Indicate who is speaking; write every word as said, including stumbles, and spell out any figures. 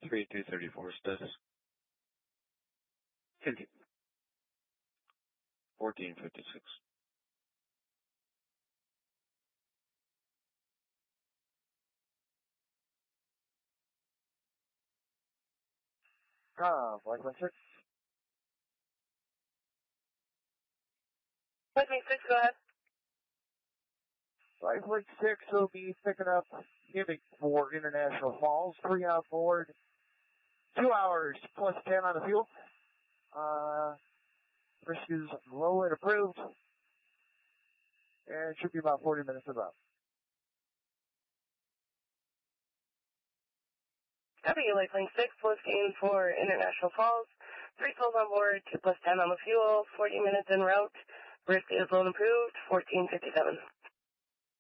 Speaker 1: three two thirty-four status.
Speaker 2: Continue.
Speaker 1: fourteen fifty-six.
Speaker 2: Ah, Flight one six.
Speaker 3: Flight one six, go ahead.
Speaker 2: Flight one six will be picking up Giving for International Falls, three on board, two hours plus ten on the fuel. Uh, risk is low and approved, and it should be about forty minutes above.
Speaker 3: Copy, Lake Link six, looking for International Falls, three souls on board, two plus ten on the fuel, forty minutes en route, risk is low and approved, fourteen fifty-seven.